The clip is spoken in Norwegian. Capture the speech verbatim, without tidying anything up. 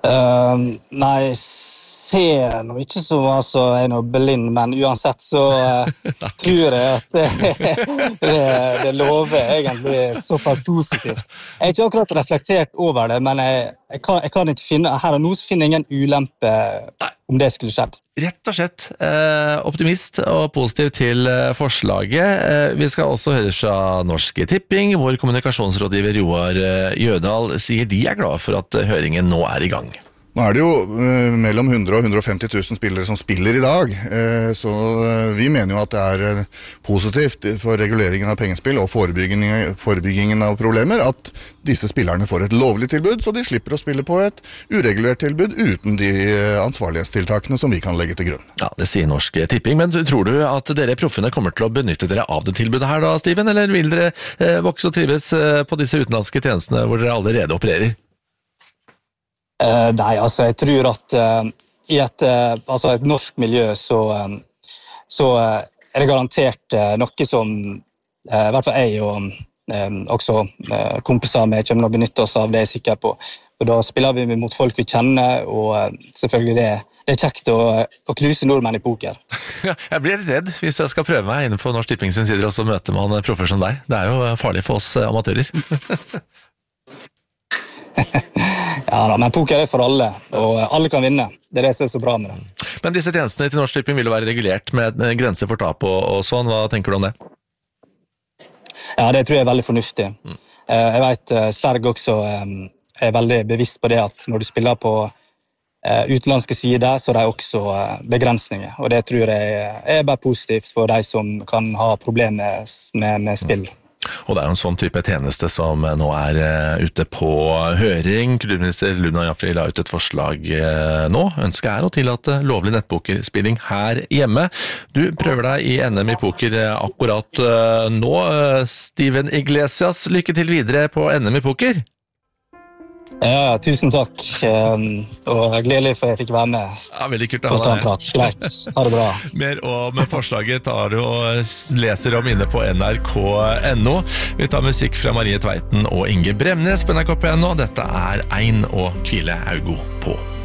Uh, nei, ser nå ikke så altså, jeg er noe blind, men uansett så uh, tror jeg at det, det, det lover egentlig såpass positivt. Jeg har ikke akkurat reflektert over det, men jeg, jeg, kan, jeg kan ikke finne, her og nå så finner jeg ingen ulempe om det skulle skjedd. Rett og slett eh, optimist og positiv til eh, forslaget. Eh, vi skal også høre fra Norsk Tipping, hvor kommunikasjonsrådgiver Joar eh, Jødal sier de er glad for at eh, høringen nå er i gang. Nå er det jo eh, mellom hundre og hundre og femti tusen spillere som spiller i dag, eh, så eh, vi mener jo at det er eh, positivt for reguleringen av pengespill og forebyggingen, forebyggingen av problemer at disse spillerne får et lovlig tilbud, så de slipper å spille på et uregulert tilbud uten de eh, ansvarlighetstiltakene som vi kan legge til grunn. Ja, det sier Norsk Tipping, men tror du at dere proffene kommer til å benytte dere av det tilbudet her da, Steven, eller vil dere eh, vokse og trives eh, på disse utenlandske tjenestene hvor dere allerede opererer? Uh, nei, altså jeg tror at uh, i et, uh, altså et norsk miljø så, um, så uh, er det garantert uh, noe som uh, i hvert fall jeg og um, også uh, kompiser med kommer til å benytte oss av, det er jeg sikker på. Og da spiller vi mot folk vi kjenner, og uh, selvfølgelig det, det er kjekt å, å knuse nordmenn i poker. Jeg blir litt redd hvis jeg skal prøve meg innenfor Norsk Tipping sin sider, og så møter man proffer som deg. Det er jo farlig for oss amatører. Ja, da, men poker er for alle, og alle kan vinne. Det er det som er så bra med det. Men disse tjenestene til Norsk Tipping vil jo være regulert med grenser for tap og, og sånn. Hva tenker du om det? Ja, det tror jeg er veldig fornuftig. Mm. Jeg vet Sverige også er veldig bevisst på det at når du spiller på utenlandske sider, så er det også begrensninger. Og det tror jeg er bare positivt for de som kan ha problemer med, med spill. Mm. Og det er jo en sånn type tjeneste som nå er ute på høring. Kulturminister Lubna Jaffery la ut et forslag nå. Ønsket er å tillate lovlig nettpokerspilling her hjemme. Du prøver deg i N M i poker akkurat nå. Steven Iglesias, lykke til videre på N M i poker. Ja, tusen takk. Og gledelig for jeg fikk være med. Ja, veldig kult å ha deg. Greit, ha det bra. Mer om forslaget tar du og leser om inne på N R K punktum N O. Vi tar musikk fra Marie Tveiten og Inge Bremnes på N R K punktum N O. Dette er Ein og Kvile Augo på.